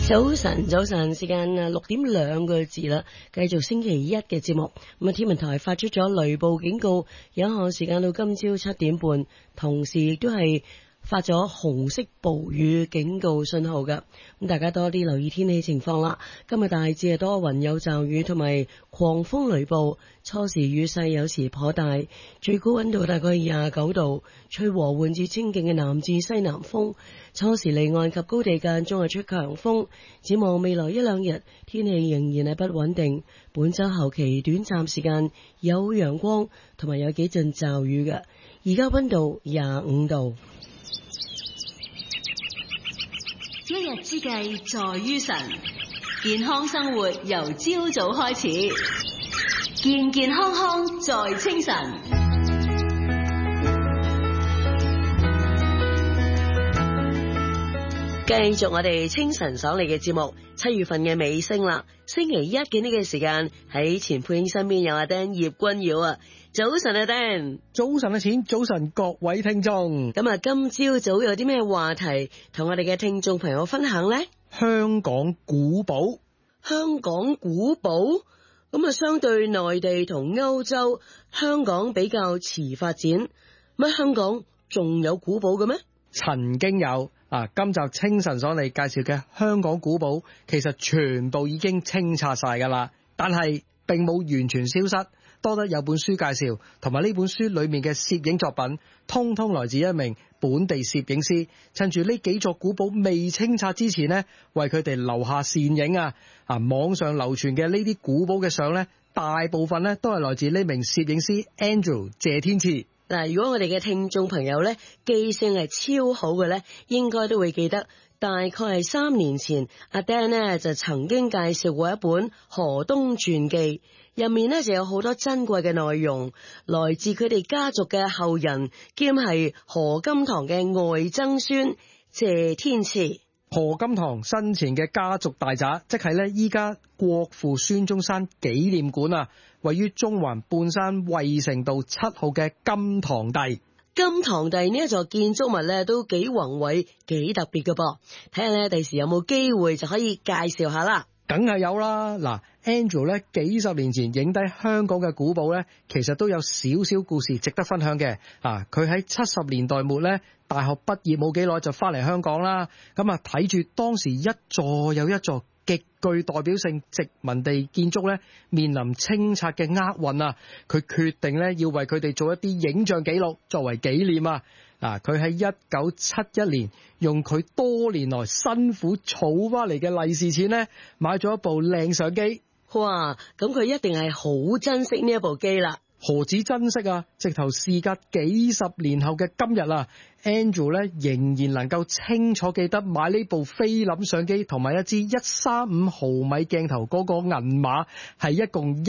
早晨，時間6:02啦，繼續星期一嘅節目。咁天文台發出咗雷暴警告，有效時間到今朝7點半，同時亦都係發咗紅色暴雨警告信號㗎。咁大家多啲留意天氣情況啦。今日大致係多雲有驟雨同埋狂風雷暴，初時雨勢有時頗大，最高溫度大概29度，吹和緩至清勁嘅南至西南風。初時離岸及高地間中係出強風。展望未來一兩日，天氣仍然係不穩定。本周後期短暫時間有陽光同埋有幾陣驟雨嘅。而家溫度25度。 一日之計在於晨，健康生活由朝早開始，健健康康在清晨。 繼續我哋清晨爽利嘅節目，7月份嘅尾聲啦。星期一嘅呢個時間喺前配音身邊有阿 Dan 葉君耀啊。早晨啊 Dan， 早晨啊錢，早晨各位聽眾。 咁啊，今朝早有啲咩話題同我哋嘅聽眾朋友分享呢？ 香港古堡， 香港古堡咁啊，相對內地同歐洲，香港比較遲發展。乜香港仲有古堡嘅咩？ 曾經有。今集清晨所嚟介紹嘅香港古堡，其實全部已經清拆晒噶啦，但係並冇完全消失，多得有本書介紹，同埋呢本書裏面嘅攝影作品，通通來自一名本地攝影師，趁住呢幾座古堡未清拆之前呢，為佢哋留下倩影啊！網上流傳嘅呢啲古堡嘅相呢，大部分呢都係來自呢名攝影師 Andrew 謝天賜。 嗱，如果我哋嘅聽眾朋友咧記性係超好嘅咧，應該都會記得，大概係3年前，阿 Dan 呢就曾經介紹過一本何東傳記，入面呢就有好多珍貴嘅內容，來自佢哋家族嘅後人，兼係何金堂嘅外曾孫謝天賜。 何金堂生前嘅家族大宅，即係咧依家國父孫中山紀念館啊，位於中環半山衛城道7號嘅金堂第。 金堂第呢一座建築物咧都幾宏偉，幾特別嘅噃，睇下咧第時有冇機會就可以介紹下啦。 梗係有啦，嗱 Andrew 咧幾十年前影低香港嘅古堡咧，其實都有少少故事值得分享嘅。佢喺70年代末咧，大學畢業冇幾耐就翻嚟香港啦。咁啊睇住當時一座又一座極具代表性殖民地建築咧，面臨清拆嘅厄運啊，佢決定咧要為佢哋做一啲影像記錄作為紀念啊。佢喺1971年用佢多年來辛苦儲翻嚟嘅利是錢咧，買咗一部靚相機。 哇！咁佢一定係好珍惜呢一部機啦。 何止珍惜啊！直頭事隔幾十年後嘅今日啊 ，Andrew 咧仍然能夠清楚記得買呢部菲林相機同埋一支135毫米鏡頭嗰個銀碼係一共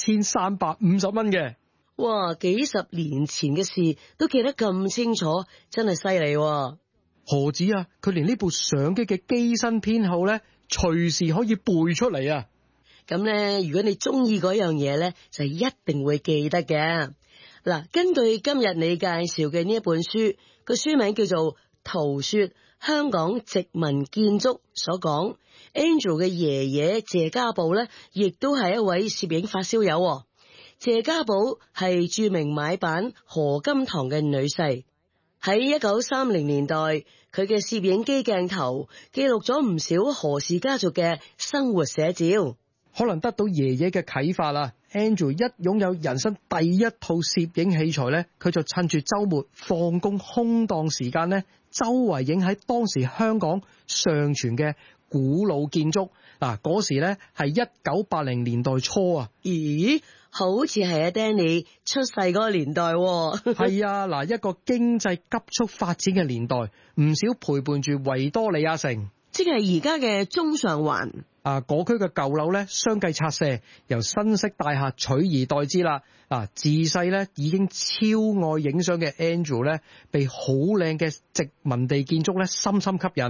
1350蚊嘅。 哇！幾十年前嘅事都記得咁清楚，真係犀利喎。 何止啊！佢連呢部相機嘅機身編號咧，隨時可以背出嚟啊！ 咁咧，如果你中意嗰樣嘢咧，就一定會記得嘅。嗱，根據今日你介紹嘅呢一本書，個書名叫做《圖說香港殖民建築》所講，Andrew 嘅爺爺謝家寶咧，亦都係一位攝影發燒友。謝家寶係著名買辦何金堂嘅女婿，喺1930年代，佢嘅攝影機鏡頭記錄咗唔少何氏家族嘅生活寫照。 可能得到爺爺嘅啟發啦 ，Andrew 一擁有人生第一套攝影器材咧，佢就趁住週末放工空檔時間咧，周圍影喺當時香港尚存嘅古老建築。嗰時咧係1980年代初啊。 咦？好似係阿 Danny 出世嗰個年代喎。 係啊，一個經濟急速發展嘅年代，唔少陪伴住維多利亞城， 即係而家嘅中上環。 嗰區嘅舊樓咧相繼拆卸，由新式大廈取而代之啦。自細咧已經超愛影相嘅 Andrew 咧，被好靚嘅殖民地建築咧深深吸引。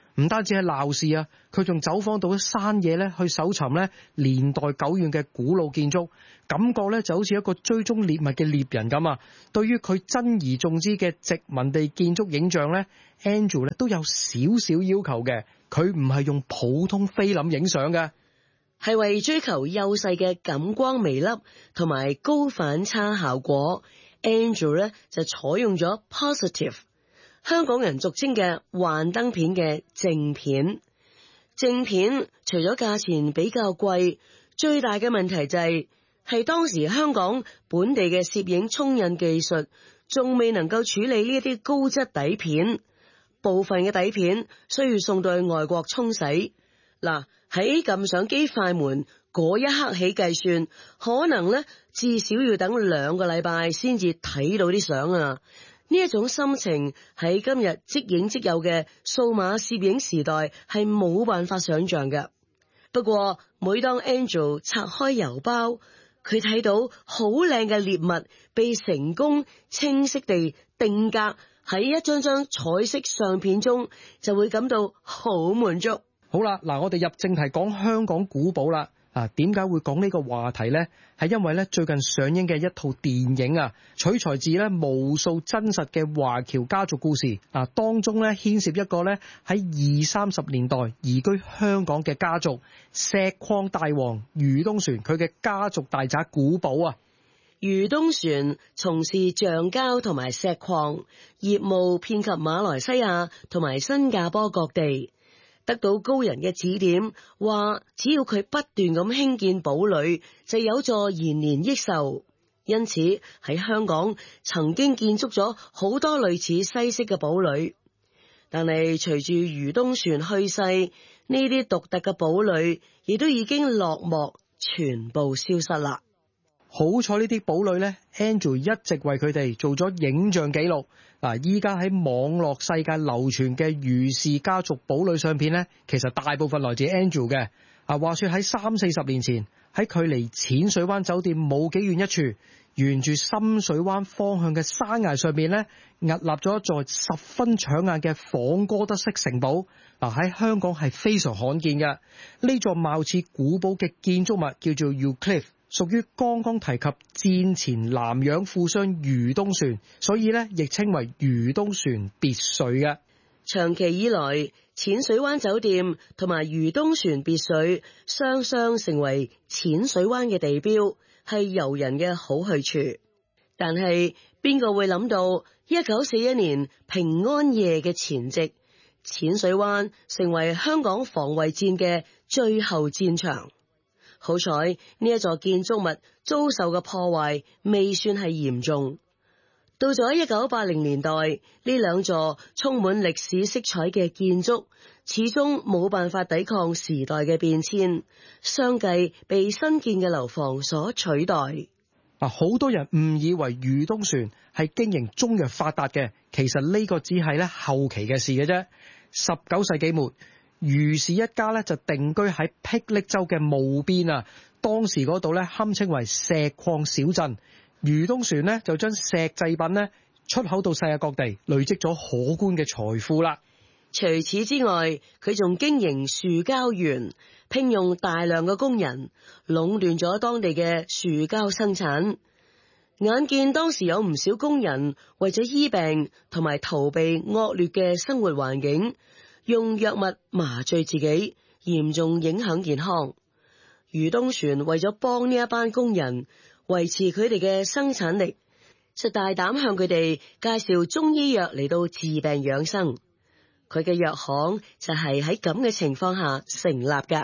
唔單止係鬧事啊，佢仲走訪到山野咧，去搜尋咧年代久遠嘅古老建築，感覺咧就好似一個追蹤獵物嘅獵人咁啊！對於佢珍而重之嘅殖民地建築影像咧，Andrew 咧都有少少要求嘅，佢唔係用普通菲林影相嘅， 係為追求幼細嘅感光微粒同埋高反差效果。Andrew 咧就採用咗 positive， 香港人俗稱嘅幻燈片嘅正片。正片除咗價錢比較貴，最大嘅問題就係當時香港本地嘅攝影沖印技術仲未能夠處理呢一啲高質底片，部分嘅底片需要送到去外國沖洗。嗱，喺撳相機快門嗰一刻起計算，可能咧至少要等2個禮拜先至睇到啲相啊！呢一種心情喺今日即影即有嘅數碼攝影時代係冇辦法想象嘅。不過每當 Andrew 拆開郵包，佢睇到好靚嘅獵物被成功清晰地定格喺一張張彩色相片中，就會感到好滿足。 好啦，嗱，我哋入正題講香港古堡啦。點解會講呢個話題呢？係因為咧最近上映嘅一套電影啊，取材自咧無數真實嘅華僑家族故事。當中咧牽涉一個咧喺20-30年代移居香港嘅家族——石礦大王余東旋，佢嘅家族大宅古堡啊。 余東旋從事橡膠同埋石礦業務，遍及馬來西亞同埋新加坡各地。得到高人嘅指點，話只要佢不斷咁興建堡壘，就有助延年益壽。因此喺香港曾經建築咗好多類似西式嘅堡壘，但係隨住余東旋去世，呢啲獨特嘅堡壘亦都已經落幕，全部消失啦。 好彩呢啲堡壘呢 Andrew 一直為佢哋做咗影像記錄。依家喺網絡世界流傳嘅余氏家族堡壘相片呢，其實大部分來自 Andrew 嘅。話說喺30-40年前，喺距離淺水灣酒店冇幾遠一處，沿住深水灣方向嘅山崖上面呢，屹立咗一座十分搶眼嘅仿哥德式城堡。喺香港係非常罕見嘅。呢座貌似古堡嘅建築物叫做 Ucliffe，屬於剛剛提及戰前南洋富商余東旋，所以咧亦稱為余東旋別墅嘅。 長期以來，淺水灣酒店同埋余東旋別墅雙雙成為淺水灣嘅地標，係遊人嘅好去處。但係邊個會諗到1941年平安夜嘅前夕，淺水灣成為香港防衛戰嘅最後戰場。好彩呢一座建築物遭受嘅破壞未算係嚴重。到咗1980年代，呢兩座充滿歷史色彩嘅建築始終冇辦法抵抗時代嘅變遷，相繼被新建嘅樓房所取代。 好多人誤以為余東旋係經營中藥發達嘅，其實呢個只係咧後期嘅事嘅啫。19世紀末，余氏一家咧就定居喺霹靂州嘅務邊啊，當時嗰度咧堪稱為石礦小鎮。余東旋咧就將石製品咧出口到世界各地，累積咗可觀嘅財富啦。 除此之外，佢仲經營樹膠園，聘用大量嘅工人，壟斷咗當地嘅樹膠生產。眼見當時有唔少工人為咗醫病同埋逃避惡劣嘅生活環境，用藥物麻醉自己，嚴重影響健康。余東旋為咗幫呢一班工人維持佢哋嘅生產力，就大膽向佢哋介紹中醫藥嚟到治病養生。佢嘅藥行就係喺咁嘅情況下成立㗎。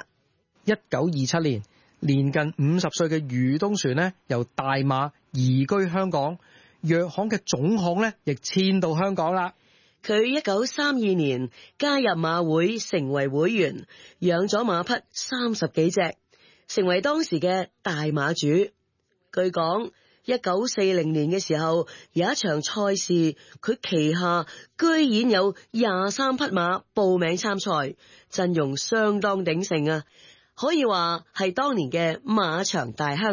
1927年，年近50歲嘅余東旋呢，由大馬移居香港，藥行嘅總行呢亦遷到香港啦。 佢1932年加入馬會，成為會員，養咗馬匹30幾隻，成為當時嘅大馬主。據講1940年嘅時候，有一場賽事，佢旗下居然有23匹馬報名參賽，陣容相當鼎盛啊，可以話係當年嘅馬場大亨。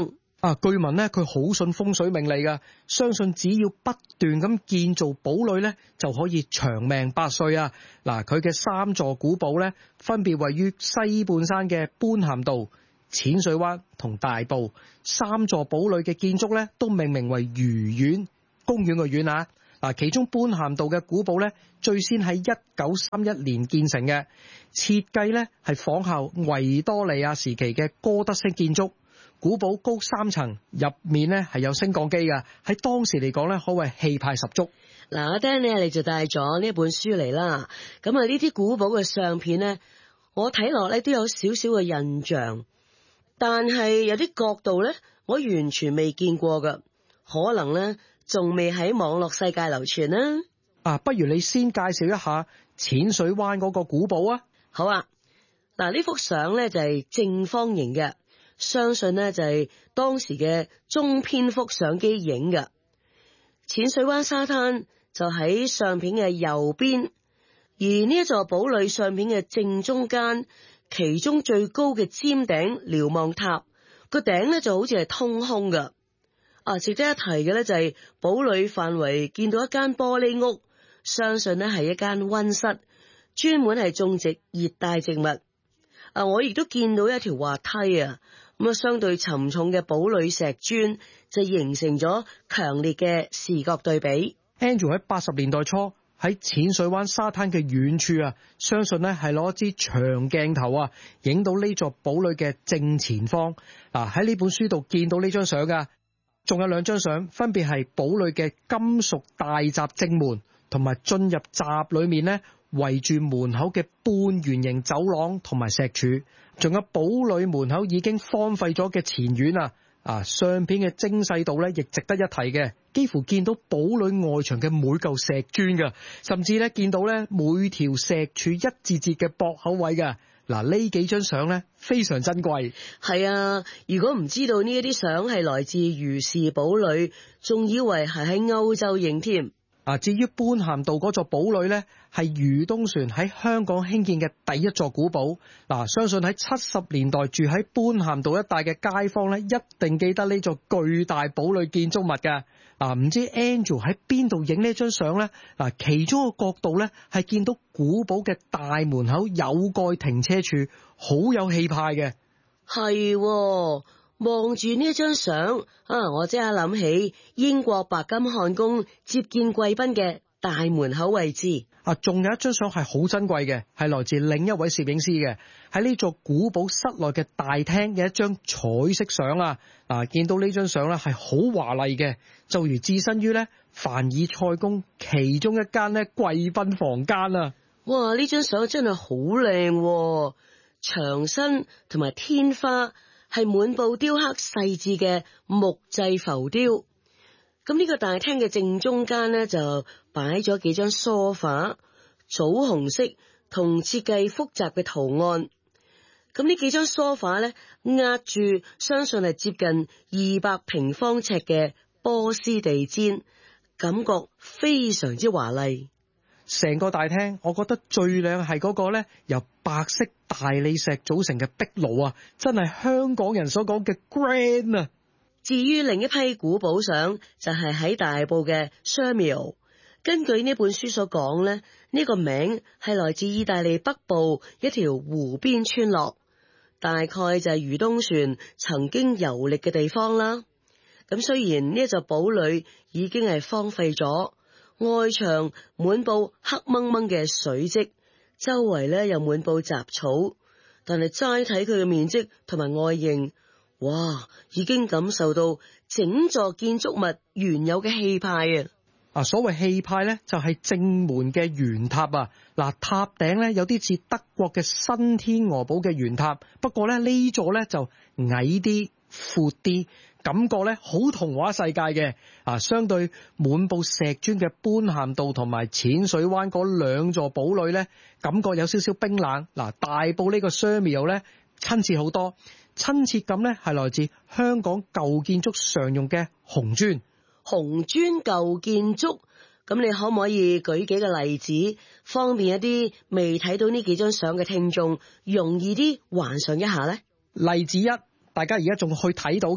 據聞呢，佢好信風水命理噶，相信只要不斷咁建造堡壘呢，就可以長命百歲啊！嗱，佢嘅3座古堡呢，分別位於西半山嘅般咸道、淺水灣同大埔。3座堡壘嘅建築呢，都命名為愉園，公園嘅園啊！嗱，其中般咸道嘅古堡呢，最先喺1931年建成嘅，設計呢係仿效維多利亞時期嘅哥德式建築。古堡高3層，入面呢係有升降機嘅，喺當時嚟講呢，可謂氣派十足。 嗱，阿 Dan 呢，你就帶咗呢一本書嚟啦。咁啊，呢啲古堡嘅相片呢，我睇落呢都有少少嘅印象，但係有啲角度呢，我完全未見過㗎，可能呢仲未喺網絡世界流傳啦。 不如你先介紹一下淺水灣嗰個古堡啊。 好啊，嗱，呢幅相呢就係正方形嘅。相信呢就係當時嘅中篇幅相機影嘅。淺水灣沙灘就喺相片嘅右邊，而呢一座堡壘相片嘅正中間，其中最高嘅尖頂瞭望塔個頂呢就好似係通空嘅。值得一提嘅呢就係堡壘範圍見到一間玻璃屋，相信呢係一間溫室，專門係種植熱帶植物。我亦都見到一條滑梯啊。咁相對沉重嘅堡壘石磚就形成咗強烈嘅視覺對比。 Andrew 喺80年代初喺淺水灣沙灘嘅遠處啊，相信呢係攞一支長鏡頭啊，影到呢座堡壘嘅正前方。喺呢本書度見到呢張相噶，仲有2張相，分別係堡壘嘅金屬大閘正門，同埋進入閘裏面呢圍住門口嘅半圓形走廊同埋石柱。仲有堡壘門口已經荒廢咗嘅前院啊！相片嘅精細度咧，亦值得一提嘅，幾乎見到堡壘外牆嘅每嚿石磚噶，甚至咧見到咧每條石柱一節節嘅駁口位噶。呢幾張相咧非常珍貴。 係啊，如果唔知道呢一啲相係來自余氏堡壘，仲以為係喺歐洲影添。 至於般咸道嗰座堡壘呢，係余東璇喺香港興建嘅第一座古堡。相信喺70年代住喺般咸道一帶嘅街坊呢，一定記得呢座巨大堡壘建築物㗎。唔知 Angel 喺邊度影呢張相呢？其中個角度呢，係見到古堡嘅大門口有蓋停車處，好有氣派嘅。 係喎。望住呢張相我即刻諗起英國白金漢宮接見貴賓嘅大門口位置。 仲有一張相係好珍貴嘅，係來自另一位攝影師嘅，喺呢座古堡室內嘅大廳嘅一張彩色相見到呢張相咧係好華麗嘅，就如置身於咧凡爾賽宮其中一間咧貴賓房間啊！ 哇，呢張相真係好靚，牆身同埋天花係滿布雕刻細緻嘅木製浮雕。咁呢個大廳嘅正中間呢，就擺咗幾張梳化，棗紅色同設計複雜嘅圖案。咁呢幾張梳化呢，壓住相信係接近200平方尺嘅波斯地氈，感覺非常之華麗。 成個大廳，我覺得最靚係嗰個呢，由白色大理石組成嘅壁爐啊，真係香港人所講嘅 grand 啊！ 至於另一批古堡相，就係喺大埔嘅 Shermill。根據呢本書所講呢，呢個名係來自意大利北部一條湖邊村落，大概就係余東璇曾經遊歷嘅地方啦。咁雖然呢一座堡壘已經係荒廢咗，外牆滿布黑掹掹嘅水漬，周圍呢又滿布雜草，但係齋睇佢嘅面積同埋外形，哇，已經感受到整座建築物原有嘅氣派啊！ 所謂氣派呢，就係正門嘅圓塔啊！塔頂呢，有啲似德國嘅新天鵝堡嘅圓塔，不過呢座呢，就矮啲、闊啲，感覺呢好童話世界嘅。相對滿布石磚嘅般咸道同埋淺水灣嗰2座堡壘呢，感覺有少少冰冷。大埔呢個 Shermill 呢，親切好多。親切感呢係來自香港舊建築常用嘅紅磚。 紅磚舊建築，咁你可唔可以舉幾個例子，方便一啲未睇到呢幾張相嘅聽眾容易啲幻想一下呢？ 例子1，大家而家仲去睇到嘅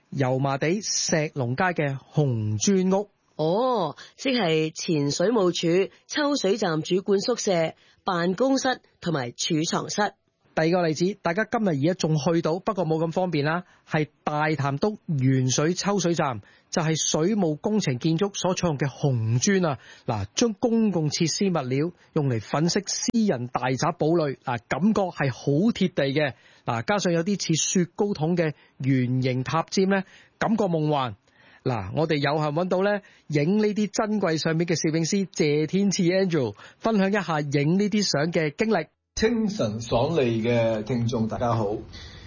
油麻地石龍街嘅紅磚屋。 哦，即係前水務署抽水站主管宿舍、辦公室同埋儲藏室。 第二個例子，大家今日而家仲去到，不過冇咁方便啦，係大潭篤原水抽水站，就係水務工程建築所採用嘅紅磚啊！嗱，將公共設施物料用嚟粉飾私人大宅堡壘，感覺係好貼地嘅。嗱，加上有啲似雪糕筒嘅圓形塔尖咧，感覺夢幻。嗱，我哋有幸揾到咧，影呢啲珍貴相片嘅攝影師謝天賜 Andrew， 分享一下影呢啲相嘅經歷。 清晨爽利嘅聽眾大家好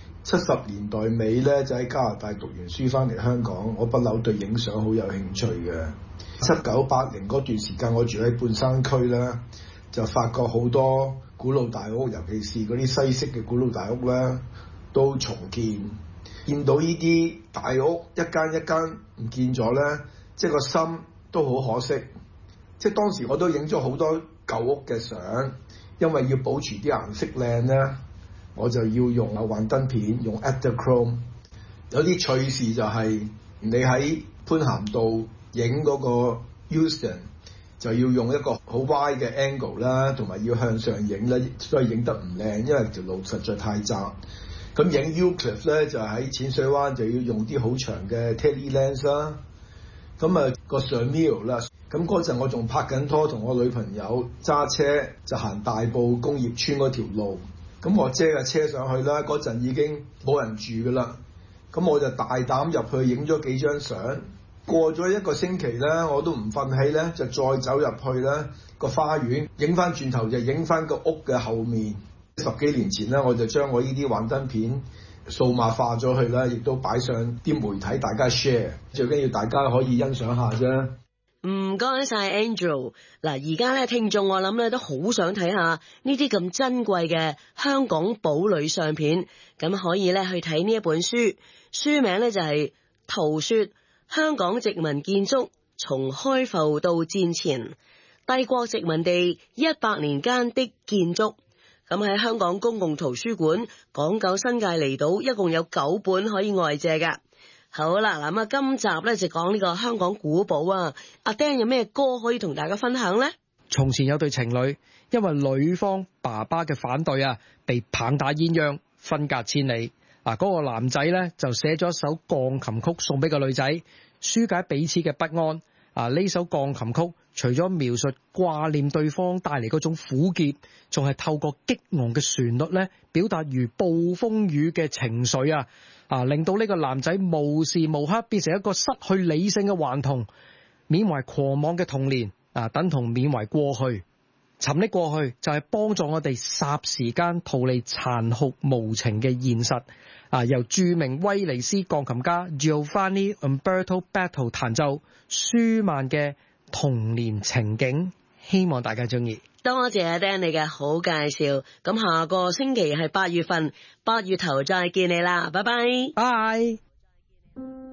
，70年代尾咧就喺加拿大讀完書翻嚟香港，我不嬲對影相好有興趣嘅。7980嗰段時間，我住喺半山區啦，就發覺好多古老大屋，尤其是嗰啲西式嘅古老大屋啦，都重建。見到呢啲大屋一間一間唔見咗咧，即係個心都好可惜。即係當時我都影咗好多舊屋嘅相。因為要保持啲顏色靚咧，我就要用幻燈片，用 Adderchrome。有啲趣事就係你喺潘咸道影嗰個 Euston， 就要用一個好歪嘅 angle 啦，同埋要向上影咧，所以影得唔靚，因為條路實在太窄。咁影 Euclid 咧就喺淺水灣就要用啲好長嘅 tele lens 啦。咁個 Samuel 啦。咁嗰陣我仲拍緊拖，同我女朋友揸車就行大埔工業村嗰條路。咁我遮架車上去啦，嗰陣已經冇人住噶啦。咁我就大膽入去影咗幾張相。過咗一個星期咧，我都唔忿氣咧，就再走入去咧個花園，影翻轉頭就影翻個屋嘅後面。10幾年前咧，我就將我呢啲幻燈片數碼化咗去啦，亦都擺上啲媒體大家 share。最緊要大家可以欣賞下啫。 唔該晒 Andrew。嗱，而家咧聽眾我諗咧都好想睇下呢啲咁珍貴嘅香港堡壘相片，咁可以咧去睇呢一本書，書名咧就係圖說香港殖民建築從開埠到戰前，帝國殖民地100年間的建築。咁喺香港公共圖書館港九新界離島一共有9本可以外借㗎。好啦，咁今集咧就講呢個香港古堡啊。阿 Dan 有咩歌可以同大家分享呢？ 從前有對情侶，因為女方爸爸嘅反對被棒打鴛鴦，分隔千里。嗰個男仔咧就寫咗一首鋼琴曲送俾個女仔，紓解彼此嘅不安。呢首鋼琴曲除咗描述掛念對方帶嚟嗰種苦澀，仲係透過激昂嘅旋律咧，表達如暴風雨嘅情緒令到呢個男仔無時無刻變成一個失去理性嘅頑童，緬懷狂妄嘅童年等同緬懷過去。沉溺過去就係幫助我哋霎時間逃離殘酷無情嘅現實。由著名威尼斯鋼琴家 Giovanni Umberto Battle 彈奏舒曼嘅童年情景，希望大家中意。 多謝阿 Dan 你嘅好介紹。咁下個星期係8月份，8月頭再見你啦，拜拜。 拜。